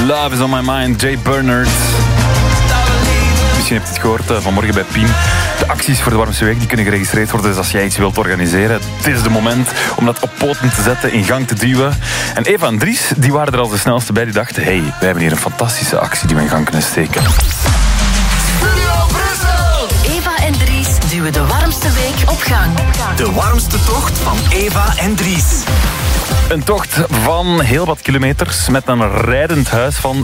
Love is on my mind, Jay Bernard. Misschien heb je het gehoord vanmorgen bij Piem. De acties voor de Warmste Week die kunnen geregistreerd worden. Dus als jij iets wilt organiseren, dit is de moment om dat op poten te zetten, in gang te duwen. En Eva en Dries, die waren er als de snelste bij. Die dachten, hey, wij hebben hier een fantastische actie die we in gang kunnen steken. Eva en Dries duwen de Warmste Week op gang. De warmste tocht van Eva en Dries. Een tocht van heel wat kilometers met een rijdend huis van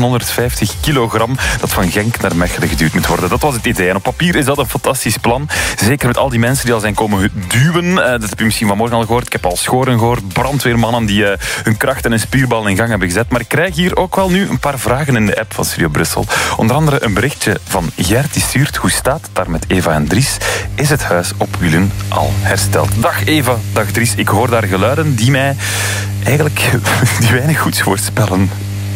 750 kilogram dat van Genk naar Mechelen geduwd moet worden. Dat was het idee. En op papier is dat een fantastisch plan. Zeker met al die mensen die al zijn komen duwen. Dat heb je misschien vanmorgen al gehoord. Ik heb al schoren gehoord. Brandweermannen die hun kracht en hun spierballen in gang hebben gezet. Maar ik krijg hier ook wel nu een paar vragen in de app van Studio Brussel. Onder andere een berichtje van Gert die stuurt: hoe staat het daar met Eva en Dries? Is het huis op wielen al hersteld? Dag Eva, dag Dries. Ik hoor daar geluiden die mij eigenlijk die weinig goeds voorspellen.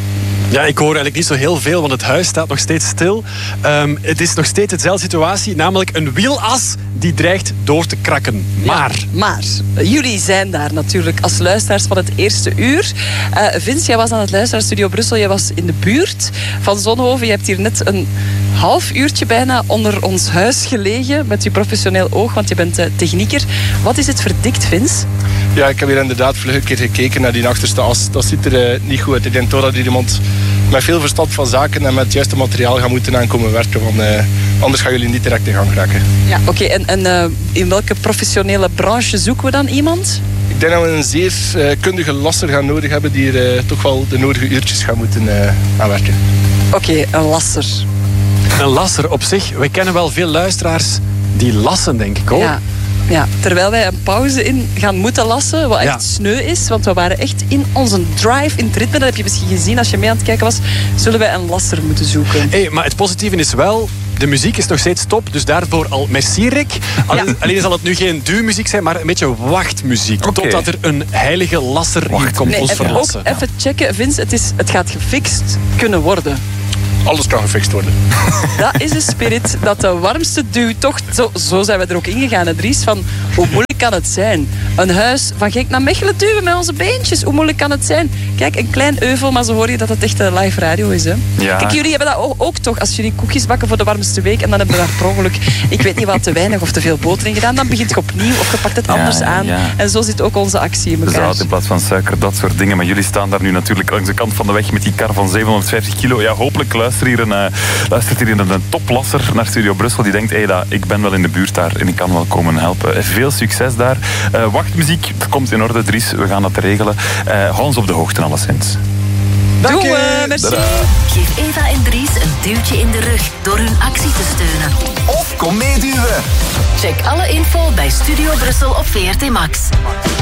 Ja, ik hoor eigenlijk niet zo heel veel, want het huis staat nog steeds stil. Het is nog steeds dezelfde situatie, namelijk een wielas die dreigt door te krakken. Maar jullie zijn daar natuurlijk als luisteraars van het eerste uur. Vince, jij was aan het luisteren, Studio Brussel. Jij was in de buurt van Zonhoven. Je hebt hier net een half uurtje bijna onder ons huis gelegen met je professioneel oog, want je bent technieker. Wat is het verdikt, Vince? Ja, ik heb hier inderdaad vlug een keer gekeken naar die achterste as. Dat ziet er niet goed uit. Ik denk toch dat iemand met veel verstand van zaken en met het juiste materiaal gaan moeten aankomen werken. Want anders gaan jullie niet direct in gang geraken. Ja, oké. En in welke professionele branche zoeken we dan iemand? Ik denk dat we een zeer kundige lasser gaan nodig hebben die er toch wel de nodige uurtjes gaan moeten aan werken. Oké, een lasser. Een lasser op zich. We kennen wel veel luisteraars die lassen, denk ik ook. Ja, terwijl wij een pauze in gaan moeten lassen, wat echt sneu is, want we waren echt in onze drive, in het ritme, dat heb je misschien gezien als je mee aan het kijken was, zullen wij een lasser moeten zoeken. Hey, maar het positieve is wel, de muziek is nog steeds top, dus daarvoor al merci Rick. Alleen zal het nu geen duwmuziek zijn, maar een beetje wachtmuziek. Okay. Totdat er een heilige lasser hier komt ons verlassen. Ook even checken, Vince, het gaat gefixt kunnen worden. Alles kan gefixt worden. Dat is de spirit dat de warmste duwtocht... Zo zijn we er ook ingegaan, hè, Dries. Van, hoe moeilijk kan het zijn? Een huis van Genk naar Mechelen duwen met onze beentjes. Hoe moeilijk kan het zijn? Kijk, een klein euvel, maar zo hoor je dat het echt live radio is. Hè? Ja. Kijk, jullie hebben dat ook toch. Als jullie koekjes bakken voor de warmste week en dan hebben we daar per ongeluk, ik weet niet wat, te weinig of te veel boter in gedaan, dan begint je opnieuw of je pakt het anders aan. Ja. En zo zit ook onze actie in elkaar. Zout in plaats van suiker, dat soort dingen. Maar jullie staan daar nu natuurlijk langs de kant van de weg met die kar van 750 kilo. Ja, hopelijk luistert hier een toplasser naar Studio Brussel die denkt, ik ben wel in de buurt daar en ik kan wel komen helpen. Veel succes daar. Wachtmuziek, dat komt in orde, Dries. We gaan dat regelen. Hou ons op de hoogte alleszins. Dank je. Merci. Geef Eva en Dries een duwtje in de rug door hun actie te steunen. Of kom meeduwen. Check alle info bij Studio Brussel op VRT Max.